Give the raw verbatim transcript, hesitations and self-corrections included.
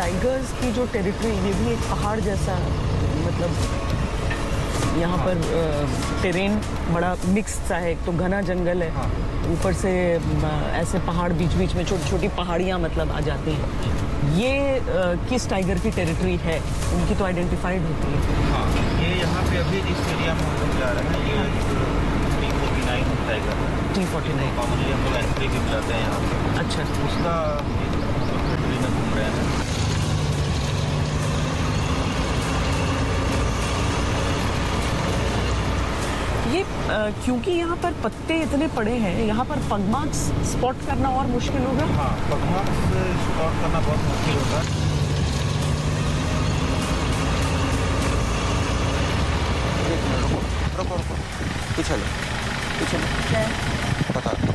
Tigers की जो territory, ये भी एक पहाड़ जैसा, मतलब यहाँ पर टेरेन बड़ा मिक्स सा है। एक तो घना जंगल है, हाँ। ऊपर से आ, ऐसे पहाड़ बीच बीच में छोटी छोटी पहाड़ियाँ मतलब आ जाती हैं। ये आ, किस टाइगर की टेरिटरी है, उनकी तो आइडेंटिफाइड होती है। हाँ, ये यहाँ पे अभी जिस एरिया में हम लोग जा रहे हैं, ये टी फोर्टी नाइन टाइगर है। टी फोर्टी नाइन कॉमनली हम लोग एंट्री भी बुलाते हैं यहाँ पे। अच्छा, उसका टेरिटरी में घूम रहे हैं। ये आ, क्योंकि यहाँ पर पत्ते इतने पड़े हैं, यहाँ पर पगमार्क्स स्पॉट करना और मुश्किल होगा। हाँ, पगमार्क्स स्पॉट करना बहुत मुश्किल होगा। रुको रुको रुको, पीछे लो, पीछे लो, क्या बता